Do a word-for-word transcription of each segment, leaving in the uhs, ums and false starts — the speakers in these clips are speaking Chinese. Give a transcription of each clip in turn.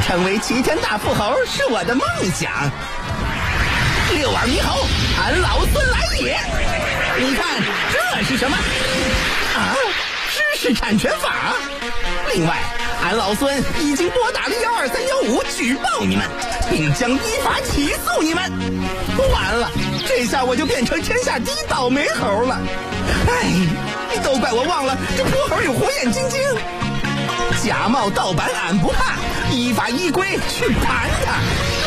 成为齐天大富豪是我的梦想。六耳猕猴，俺老孙来也！你看这是什么？啊，知识产权法。另外，俺老孙已经拨打了幺二三幺五举报你们，并将依法起诉你们。完了，这下我就变成天下第一倒霉猴了。哎，都怪我忘了这泼猴有火眼金睛。假冒盗版俺不怕，依法依规去盘他。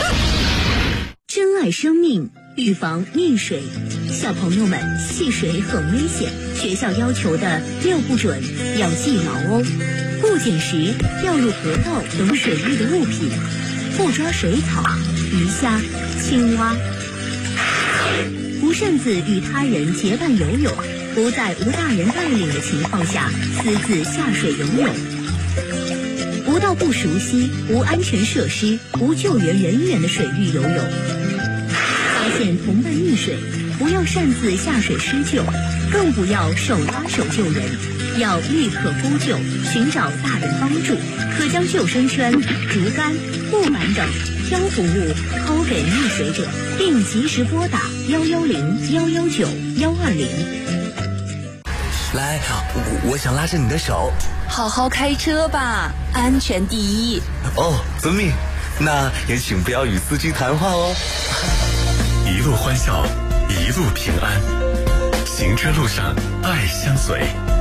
珍爱生命，预防溺水。小朋友们，戏水很危险，学校要求的六不准要记牢哦。不捡拾掉入河道等水域的物品，不抓水草、鱼虾、青蛙，不擅自与他人结伴游泳，不在无大人带领的情况下私自下水游泳，不到不熟悉、无安全设施、无救援人员的水域游泳。发现同伴溺水，不要擅自下水施救，更不要手拉手救人，要立刻呼救，寻找大人帮助。可将救生圈、竹竿、木板等漂浮物抛给溺水者，并及时拨打幺幺零、幺幺九、幺二零。 来，我我想拉着你的手。 好好开车吧，安全第一。 哦，遵命。那也请不要与司机谈话哦。 一路欢笑，一路平安，行车路上爱相随。